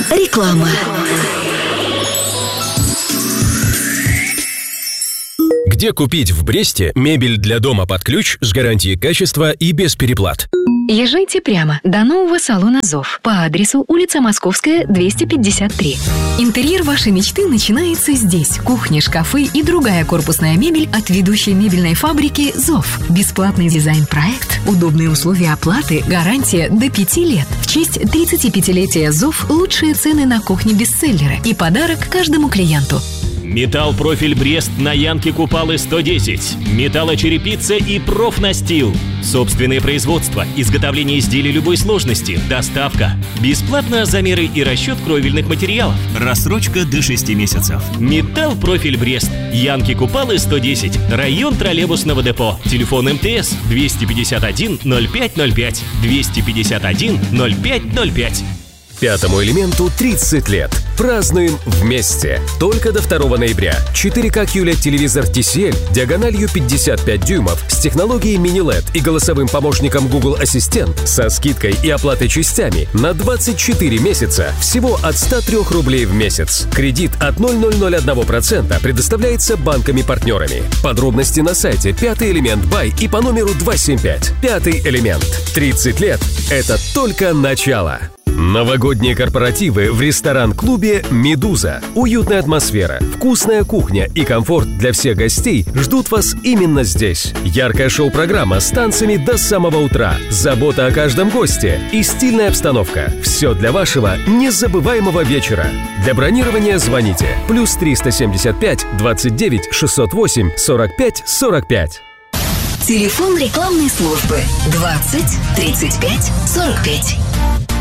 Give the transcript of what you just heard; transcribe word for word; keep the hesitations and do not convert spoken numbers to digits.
Реклама. Где купить в Бресте мебель для дома под ключ с гарантией качества и без переплат? Езжайте прямо до нового салона «Зов» по адресу улица Московская, двести пятьдесят три. Интерьер вашей мечты начинается здесь. Кухни, шкафы и другая корпусная мебель от ведущей мебельной фабрики «Зов». Бесплатный дизайн-проект, удобные условия оплаты, гарантия до пяти лет. В честь тридцатипятилетия «Зов» лучшие цены на кухни-бестселлеры и подарок каждому клиенту. Металл-профиль Брест на Янке Купалы сто десять. Металлочерепица и профнастил. Собственное производство, изготовление изделий любой сложности, доставка. Бесплатно замеры и расчет кровельных материалов. Рассрочка до шести месяцев. Металл-профиль Брест. Янки Купалы сто десять. Район троллейбусного депо. Телефон МТС двести пятьдесят один ноль пять ноль пять. двести пятьдесят один ноль пять ноль пять. Пятому элементу тридцать лет. Празднуем вместе. Только до второго ноября. четыре ка кью лед телевизор ти си эл диагональю пятьдесят пять дюймов с технологией мини-лед и голосовым помощником Google Ассистент со скидкой и оплатой частями на двадцать четыре месяца всего от ста трёх рублей в месяц. Кредит от ноль целых ноль один процента предоставляется банками-партнерами. Подробности на сайте пятый элемент бай и по номеру два семь пять. Пятый элемент. тридцать лет – это только начало. Новогодние корпоративы в ресторан-клубе «Медуза». Уютная атмосфера, вкусная кухня и комфорт для всех гостей ждут вас именно здесь. Яркая шоу-программа с танцами до самого утра, забота о каждом госте и стильная обстановка. Все для вашего незабываемого вечера. Для бронирования звоните плюс триста семьдесят пять двадцать девять шестьсот восемь сорок пять сорок пять. Телефон рекламной службы двадцать тридцать пять сорок пять.